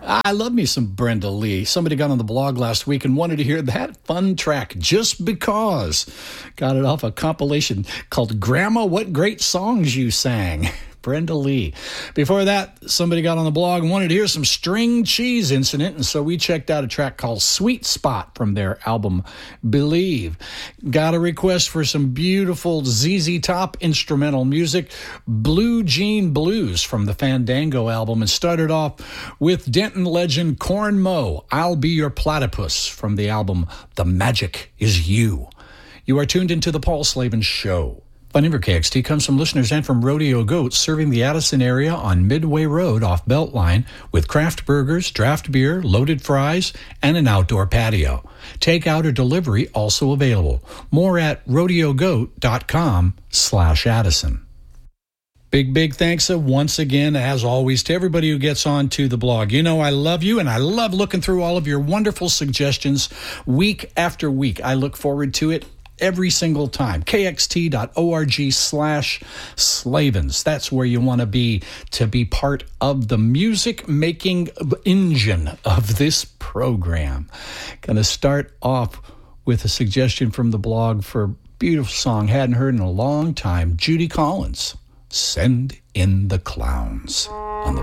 I love me some Brenda Lee. Somebody got on the blog last week and wanted to hear that fun track, Just Because. Got it off a compilation called Grandma, What Great Songs You Sang. Brenda Lee. Before that, somebody got on the blog and wanted to hear some String Cheese Incident, and so we checked out a track called Sweet Spot from their album Believe. Got a request for some beautiful ZZ Top instrumental music, Blue Jean Blues from the Fandango album, and started off with Denton legend Corn Mo, I'll Be Your Platypus from the album The Magic Is You. You are tuned into the Paul Slavin Show. Funding for KXT comes from listeners and from Rodeo Goat, serving the Addison area on Midway Road off Beltline with craft burgers, draft beer, loaded fries, and an outdoor patio. Takeout or delivery also available. More at rodeogoat.com/Addison. Big thanks once again, as always, to everybody who gets on to the blog. You know I love you, and I love looking through all of your wonderful suggestions week after week. I look forward to it every single time. KXT.org/Slavins. That's where you want to be part of the music-making engine of this program. Going to start off with a suggestion from the blog for a beautiful song hadn't heard in a long time. Judy Collins, Send in the Clowns.